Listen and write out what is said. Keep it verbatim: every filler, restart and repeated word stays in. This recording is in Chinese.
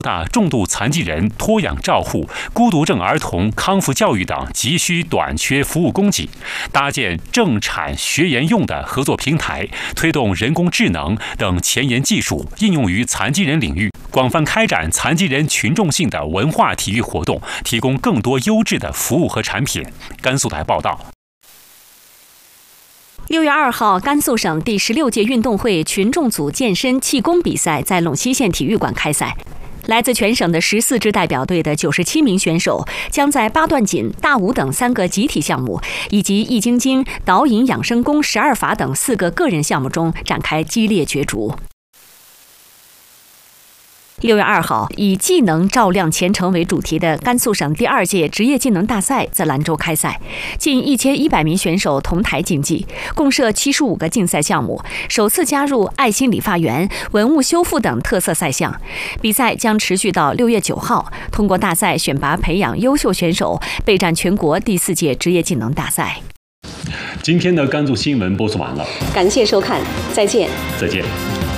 大重度残疾人托养照护、孤独症儿童康复教育等急需短缺服务供给，搭建政产学研用的合作平台，推动人工智能等前沿技术应用于残疾人领域，广泛开展残疾人群众性的文化体育活动，提供更多优质的服务和产品。甘肃台报道。 六月二号，甘肃省第十六届运动会群众组健身气功比赛在陇西县体育馆开赛。来自全省的十四支代表队的九十七名选手，将在八段锦、大武等三个集体项目，以及易筋经、导引养生功十二法等四个个人项目中展开激烈角逐。六月二号，以技能照亮前程为主题的甘肃省第二届职业技能大赛在兰州开赛，近一千一百名选手同台竞技，共设七十五个竞赛项目，首次加入爱心理发园、文物修复等特色赛项。比赛将持续到六月九号，通过大赛选拔培养优秀选手，备战全国第四届职业技能大赛。 今天的甘肃新闻播送完了， 感谢收看，再见。 再见。